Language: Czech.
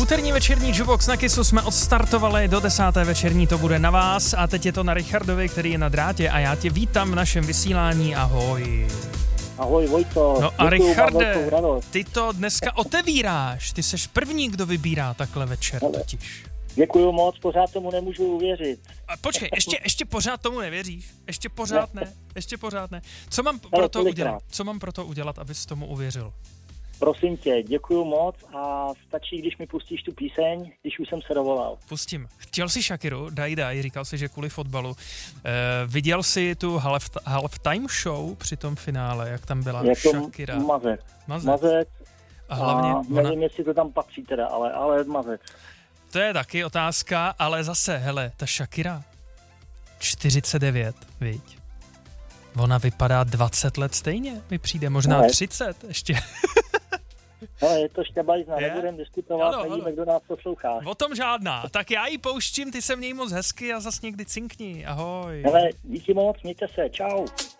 Úterní večerní Jukebox na Kissu jsme odstartovali, do 10. večerní to bude na vás a teď je to na Richardovi, který je na drátě a já tě vítám v našem vysílání, ahoj. Ahoj Vojto. No a Richarde, ty to dneska otevíráš, ty seš první, kdo vybírá takhle večer totiž. Děkuju moc, pořád tomu nemůžu uvěřit. A počkej, ještě pořád tomu nevěříš? Ještě pořád ne. Co mám pro to udělat, abys tomu uvěřil? Prosím tě, děkuju moc a stačí, když mi pustíš tu píseň, když už jsem se dovolal. Pustím. Chtěl jsi Shakiru, daj, říkal jsi, že kvůli fotbalu. Viděl jsi tu halftime show při tom finále, jak tam byla Shakira? Je to mazec. A hlavně nevím, jestli to tam patří teda, ale mazec. To je taky otázka, ale zase, hele, ta Shakira, 49, viď? Ona vypadá 20 let stejně, mi přijde, možná 30 ještě. Hele, je to šťabajzna, nebudem diskutovat, nevíme, kdo nás poslouchá. O tom žádná, tak já ji pouštím, ty se měj moc hezky a zas někdy cinkni, ahoj. Hele, díky moc, mějte se, čau.